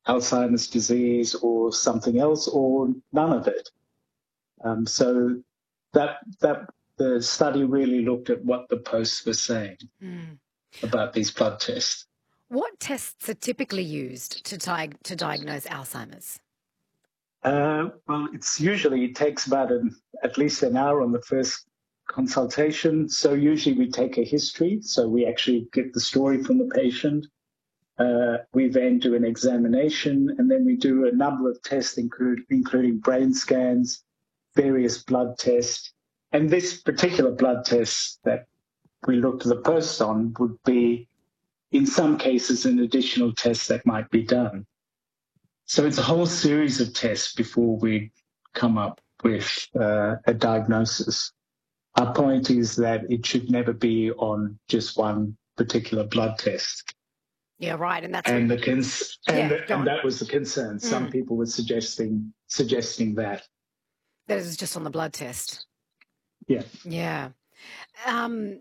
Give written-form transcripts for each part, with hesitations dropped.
Alzheimer's disease or something else or none of it. So that the study really looked at what the posts were saying about these blood tests. What tests are typically used to diagnose Alzheimer's? Well, it takes about at least an hour on the first consultation. So usually we take a history. So we actually get the story from the patient. We then do an examination, and then we do a number of tests, including brain scans, various blood tests. And this particular blood test that we looked at the posts on would be, in some cases, an additional test that might be done. So it's a whole series of tests before we come up with a diagnosis. Our point is that it should never be on just one particular blood test. Yeah, right. And that's and that was the concern. Some people were suggesting that is just on the blood test. Yeah. Yeah. And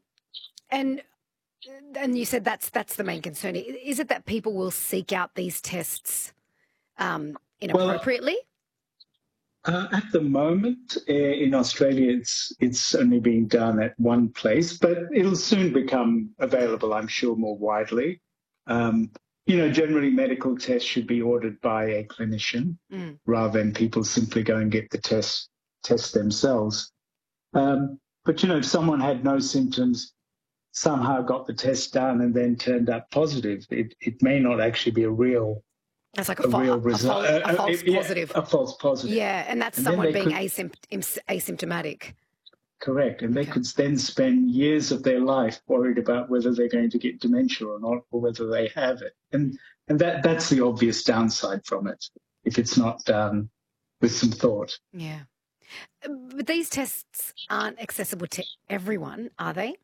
you said that's the main concern. Is it that people will seek out these tests inappropriately? At the moment in Australia, it's only being done at one place, but it'll soon become available, I'm sure, more widely. Generally medical tests should be ordered by a clinician rather than people simply go and get the test themselves. But, if someone had no symptoms, somehow got the test done and then turned up positive, it may not actually be a real That's like real result. A false positive. A false positive. Yeah, and that's someone being asymptomatic. Correct. And they could then spend years of their life worried about whether they're going to get dementia or not, or whether they have it. And that's the obvious downside from it, if it's not done with some thought. Yeah. But these tests aren't accessible to everyone, are they?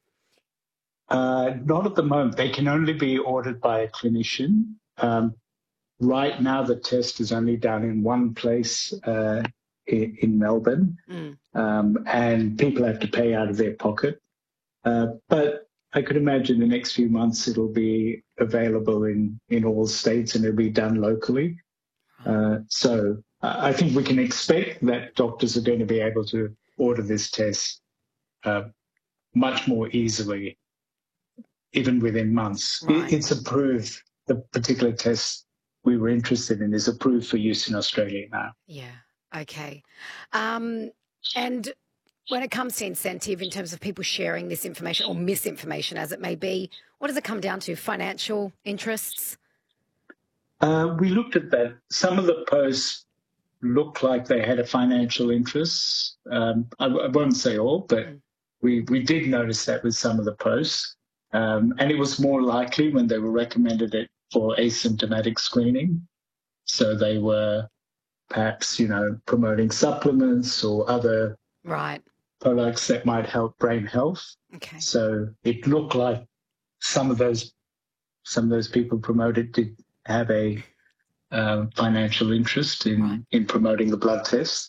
Not at the moment. They can only be ordered by a clinician. Right now, the test is only done in one place in Melbourne, and people have to pay out of their pocket. But I could imagine the next few months it'll be available in all states and it'll be done locally. So I think we can expect that doctors are going to be able to order this test much more easily, even within months. Right. It's approved. The particular test we were interested in is approved for use in Australia now. Yeah. Okay. And when it comes to incentive in terms of people sharing this information or misinformation, as it may be, what does it come down to? Financial interests? We looked at that. Some of the posts looked like they had a financial interest. I won't say all, but we did notice that with some of the posts. And it was more likely when they were recommended it for asymptomatic screening. So they were perhaps, promoting supplements or other products that might help brain health. Okay. So it looked like some of those people promoted did have a financial interest in promoting the blood test.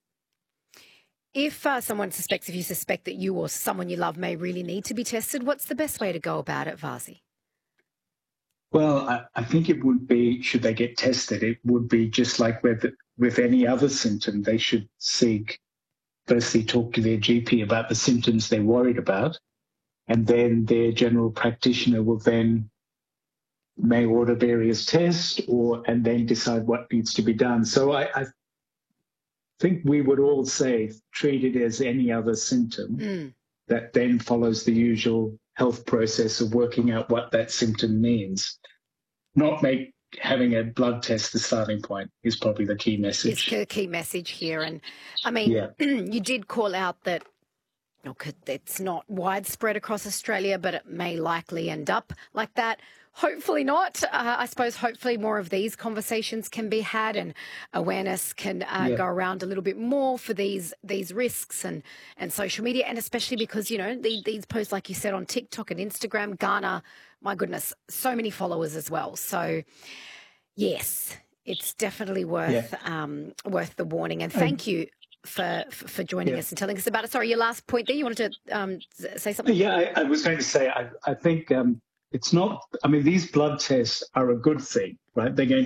If if you suspect that you or someone you love may really need to be tested, what's the best way to go about it, Vasi? Well, I think it would be, should they get tested, it would be just like with any other symptom. They should firstly talk to their GP about the symptoms they're worried about, and then their general practitioner may order various tests and then decide what needs to be done. So I think we would all say treat it as any other symptom that then follows the usual health process of working out what that symptom means. Not having a blood test the starting point is probably the key message. It's the key message here. And I mean, you did call out that it's not widespread across Australia, but it may likely end up like that. Hopefully not. I suppose hopefully more of these conversations can be had and awareness can go around a little bit more for these risks and social media, and especially because, these posts, like you said, on TikTok and Instagram garner, my goodness, so many followers as well. So, yes, it's definitely worth the warning. And thank you for joining us and telling us about it. Sorry, your last point there, you wanted to say something? Yeah, I was going to say, I think... it's not, these blood tests are a good thing, right? They're going